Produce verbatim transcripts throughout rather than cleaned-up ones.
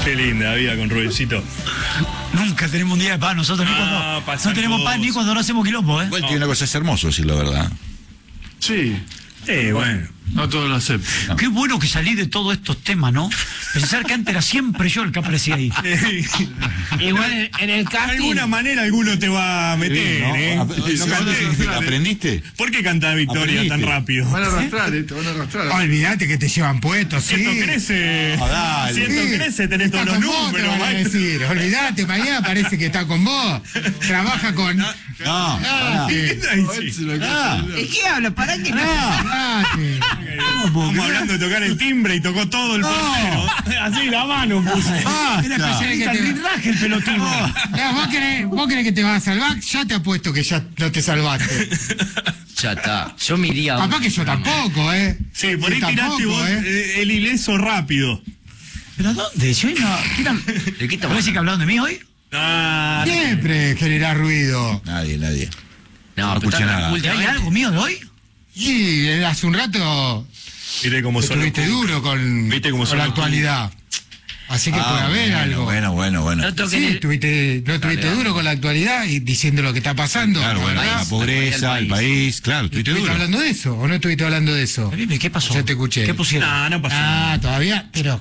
Qué linda vida con Rubencito. Nunca tenemos un día de paz nosotros, ni Ah, cuando no tenemos paz ni cuando no hacemos quilombo, ¿eh? Igual tiene una cosa, es hermoso, decir la verdad. Sí. Eh, bueno. No todos lo aceptan. No. Qué bueno que salí de todos estos temas, ¿no? Pensar que antes era siempre yo el que aparecía ahí. Igual en, en el De casting. alguna manera alguno te va a meter, ¿no? ¿eh? Ah, No ¿sí? canté. ¿Aprendiste? ¿Por qué canta Victoria Aprendiste. tan rápido? Van a arrastrar, eh, te van a arrastrar. Olvídate que te llevan puestos, sí. Siento crece. Ah, dale. Siento Sí. crece, tenés Está todos los con vos, te números, van a maestro. decir. Olvídate, mañana parece que está con vos. Trabaja con. No, Ah, pará. ¿Qué está Ay, diciendo? se lo Ah. ¿De qué habla? ¿Para qué? Olvídate. Estamos hablando de tocar el timbre y tocó todo el portero. Así la mano puso. Era Basta. especialista en rindraje el pelotudo. No, ¿vos, querés, ¿Vos crees que te vas a salvar? Ya te apuesto que ya no te salvaste. Ya está. Yo me iría. Papá que yo tampoco, ¿eh? Sí, por Y ahí tiraste tampoco, vos ¿eh? eh, el ileso rápido. ¿Pero a dónde? Yo hoy no... ¿Quién ¿De qué ¿Te parece que hablaron de mí hoy? Ah, Siempre generar ruido. Nadie, nadie. No, No pero escuché está- nada. ¿Hay últimamente- algo mío de hoy? Sí, hace un rato Viste cómo son los estuviste duro con, Viste cómo con son la los actualidad. Así que Ah, puede haber bueno, algo. Bueno, bueno, bueno. No toquen Sí, el- estuviste, no estuviste Dale, duro dale. con la actualidad y diciendo lo que está pasando. Claro, bueno, país, la pobreza, el el país. país, claro, estuviste ¿Estuviste duro. hablando de eso o no estuviste hablando de eso? Pipe, ¿qué pasó? Ya te escuché. ¿Qué pusieron? No, no pasó. Ah, todavía, pero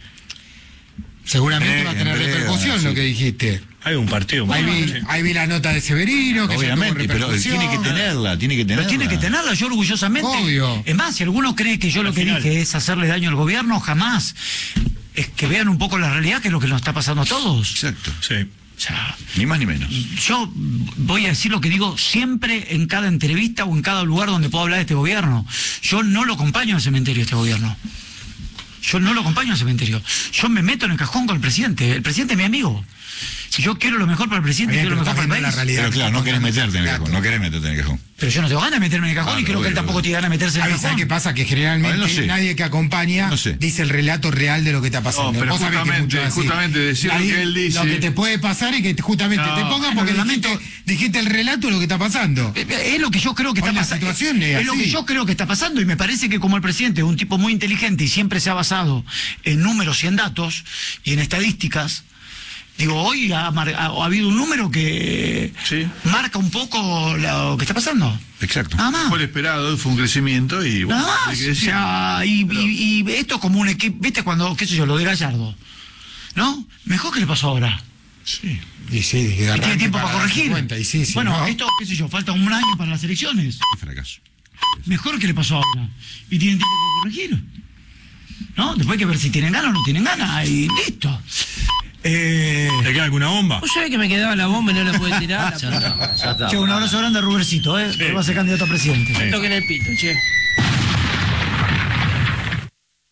seguramente Eh, va a tener en breve, repercusión sí. lo que dijiste. Hay un partido Ahí más. vi, ahí vi la nota de Severino, que Obviamente, ya tuvo pero repercusión. tiene que tenerla, tiene que tenerla. Pero tiene que tenerla, yo orgullosamente. Obvio. Es más, si alguno cree que yo lo Al que final. dije es hacerle daño al gobierno, jamás. Es que vean un poco la realidad, que es lo que nos está pasando a todos. Exacto. Sí. O sea, Ni más ni menos. yo voy a decir lo que digo siempre en cada entrevista o en cada lugar donde puedo hablar de este gobierno. Yo no lo acompaño al cementerio, este gobierno. Yo no lo acompaño al cementerio. Yo me meto en el cajón con el presidente. El presidente es mi amigo. Si yo quiero lo mejor para el presidente, Bien, quiero lo pero mejor para el estás país. viendo la realidad. Pero claro, no querés meterte en el Claro. cajón, no querés meterte en el cajón. Pero yo no tengo ganas de meterme en el cajón Ah, y creo no, que él obvio, tampoco obvio. tiene ganas de meterse en el ¿Sabes cajón. qué pasa? Que generalmente Ah, no sé. nadie que acompaña No sé. dice el relato real de lo que está pasando. No, pero Vos sabés que es justamente- mucho así. justamente decir lo que él dice- Lo que te puede pasar es que justamente No. te pongan porque Bueno, dijiste, lamento- dijiste el relato de lo que está pasando. Eh, eh, Es lo que yo creo que Hoy está la pasando. situación es Es lo así. que yo creo que está pasando y me parece que como el presidente es un tipo muy inteligente y siempre se ha basado en números y en datos y en estadísticas, digo, hoy ha, mar- ha- ha habido un número que Sí. marca un poco lo que está pasando. Exacto. Nada más. Fue el esperado, fue un crecimiento y bueno, Nada hay más. que O decir. sea, y, y- y esto es como un equipo, ¿viste cuando, qué sé yo, lo de Gallardo? ¿No? Mejor que le pasó ahora. Sí. Y sí, de Y arranque tiene tiempo para, darse corregir. cuenta, y sí, sí, bueno, ¿no? esto, qué sé yo, falta un año para las elecciones. Qué fracaso. Mejor que le pasó ahora. Y tienen tiempo para corregir. ¿No? Después hay que ver si tienen ganas o no tienen ganas. Y listo. Eh, ¿Te queda alguna bomba? ¿Vos sabés que me quedaba la bomba y no la pude tirar? Ya está, ya está. che, un abrazo grande a Rubercito, ¿eh? Que va a ser candidato a presidente. Sí. Toquen el pito, che.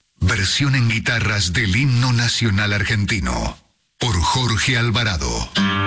Versión en guitarras del himno nacional argentino por Jorge Alvarado.